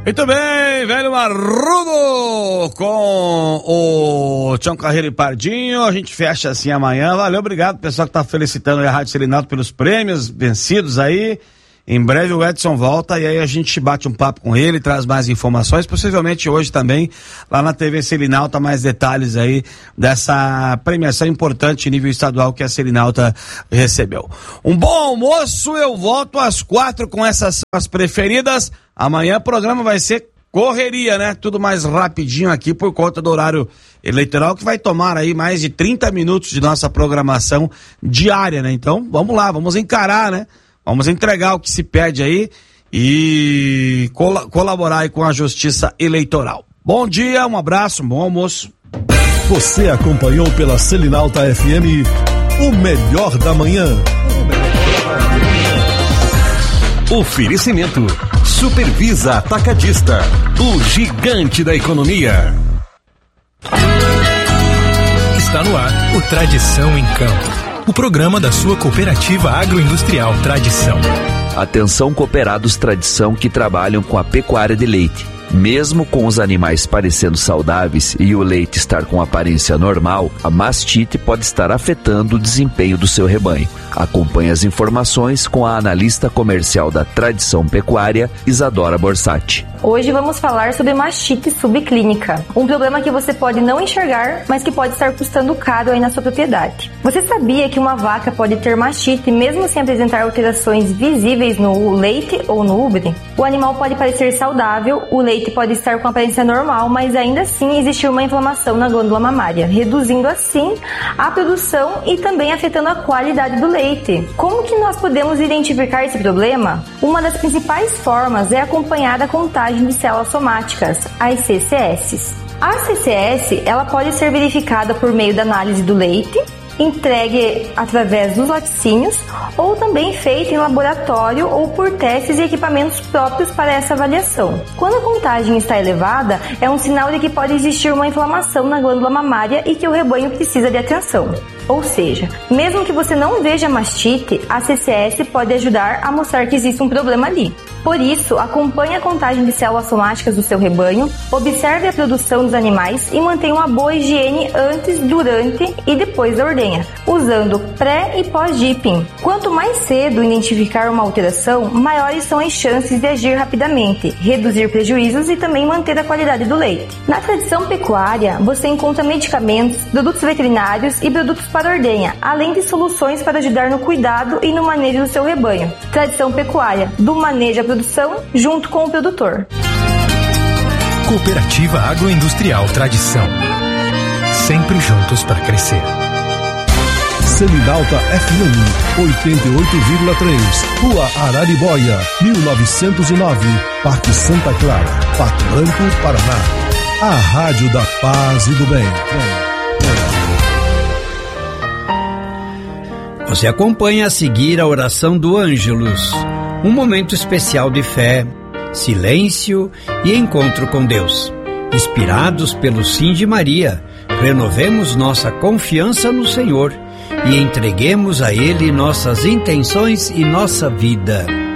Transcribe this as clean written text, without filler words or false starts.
Muito bem, velho Marrudo com o Tião Carreiro e Pardinho. A gente fecha assim amanhã. Valeu, obrigado pessoal que tá felicitando a Rádio Serenalta pelos prêmios vencidos aí. Em breve o Edson volta e aí a gente bate um papo com ele, traz mais informações, possivelmente hoje também lá na TV Serenalta, mais detalhes aí dessa premiação importante em nível estadual que a Serenalta recebeu. Um bom almoço, eu volto às 4 com essas as preferidas. Amanhã o programa vai ser correria, né? Tudo mais rapidinho aqui por conta do horário eleitoral que vai tomar aí mais de 30 minutos de nossa programação diária, né? Então vamos lá, vamos encarar, né? Vamos entregar o que se pede aí e colaborar aí com a Justiça Eleitoral. Bom dia, um abraço, bom almoço. Você acompanhou pela Serenalta FM o melhor da manhã. Oferecimento Supervisa Atacadista, o gigante da economia. Está no ar o Tradição em Campo. O programa da sua cooperativa agroindustrial Tradição. Atenção cooperados Tradição que trabalham com a pecuária de leite. Mesmo com os animais parecendo saudáveis e o leite estar com aparência normal, a mastite pode estar afetando o desempenho do seu rebanho. Acompanhe as informações com a analista comercial da Tradição Pecuária, Isadora Borsatti. Hoje vamos falar sobre mastite subclínica, um problema que você pode não enxergar, mas que pode estar custando caro aí na sua propriedade. Você sabia que uma vaca pode ter mastite mesmo sem apresentar alterações visíveis no leite ou no úbre? O animal pode parecer saudável, o leite pode estar com aparência normal, mas ainda assim existe uma inflamação na glândula mamária, reduzindo assim a produção e também afetando a qualidade do leite. Como que nós podemos identificar esse problema? Uma das principais formas é acompanhar a contagem de células somáticas, as CCS. A CCS, ela pode ser verificada por meio da análise do leite, entregue através dos laticínios ou também feita em laboratório ou por testes e equipamentos próprios para essa avaliação. Quando a contagem está elevada, é um sinal de que pode existir uma inflamação na glândula mamária e que o rebanho precisa de atenção. Ou seja, mesmo que você não veja mastite, a CCS pode ajudar a mostrar que existe um problema ali. Por isso, acompanhe a contagem de células somáticas do seu rebanho, observe a produção dos animais e mantenha uma boa higiene antes, durante e depois da ordenha, usando pré e pós-dipping. Quanto mais cedo identificar uma alteração, maiores são as chances de agir rapidamente, reduzir prejuízos e também manter a qualidade do leite. Na Tradição Pecuária, você encontra medicamentos, produtos veterinários e produtos para ordenha, além de soluções para ajudar no cuidado e no manejo do seu rebanho. Tradição Pecuária, do manejo à produção junto com o produtor. Cooperativa Agroindustrial Tradição. Sempre juntos para crescer. Serenalta FM 88,3, Rua Araribóia, 1909, Parque Santa Clara, Pato Branco, Paraná. A Rádio da Paz e do Bem. Você acompanha a seguir a oração do Ângelus, um momento especial de fé, silêncio e encontro com Deus. Inspirados pelo Sim de Maria, renovemos nossa confiança no Senhor e entreguemos a Ele nossas intenções e nossa vida.